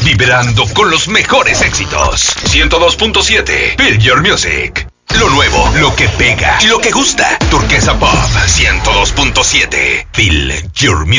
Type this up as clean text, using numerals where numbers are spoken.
vibrando con los mejores éxitos. 102.7, Feel Your Music. Lo nuevo, lo que pega y lo que gusta. Turquesa Pop 102.7, Feel Your Music.